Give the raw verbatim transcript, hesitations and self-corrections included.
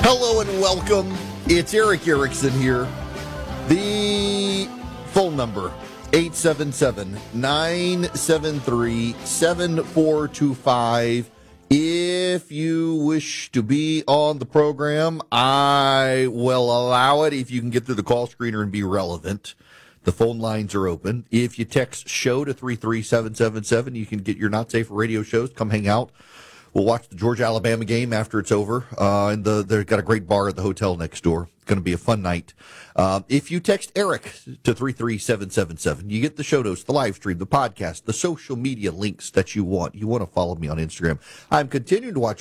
Hello and welcome. It's Eric Erickson here. The phone number, eight seven seven, nine seven three, seven four two five. If you wish to be on the program, I will allow it if you can get through the call screener and be relevant. The phone lines are open. If you text SHOW to three three seven seven seven, you can get your Not Safe for Radio shows. Come hang out. We'll watch the Georgia-Alabama game after it's over. Uh, and the, they've got a great bar at the hotel next door. It's going to be a fun night. Uh, if you text Eric to three three seven seven seven, you get the show notes, the live stream, the podcast, the social media links that you want. You want to follow me on Instagram. I'm continuing to watch